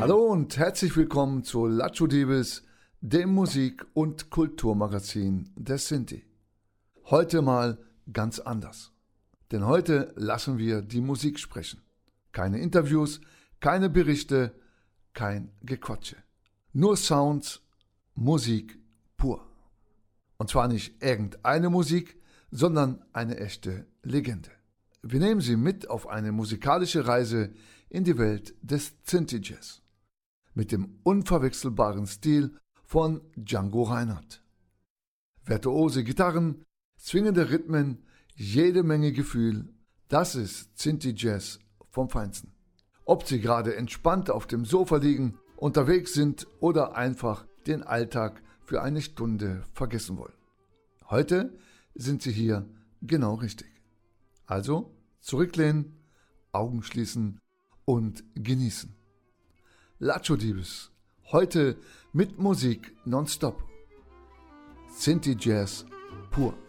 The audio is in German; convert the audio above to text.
Hallo und herzlich willkommen zu Lattjo Diebes, dem Musik- und Kulturmagazin der Sinti. Heute mal ganz anders. Denn heute lassen wir die Musik sprechen. Keine Interviews, keine Berichte, kein Gequatsche. Nur Sounds, Musik pur. Und zwar nicht irgendeine Musik, sondern eine echte Legende. Wir nehmen Sie mit auf eine musikalische Reise in die Welt des Sinti Jazz. Mit dem unverwechselbaren Stil von Django Reinhardt. Virtuose Gitarren, zwingende Rhythmen, jede Menge Gefühl, das ist Sinti Jazz vom Feinsten. Ob Sie gerade entspannt auf dem Sofa liegen, unterwegs sind oder einfach den Alltag für eine Stunde vergessen wollen. Heute sind Sie hier genau richtig. Also zurücklehnen, Augen schließen und genießen. Lattjo Diebes, heute mit Musik nonstop. Sinti Jazz pur.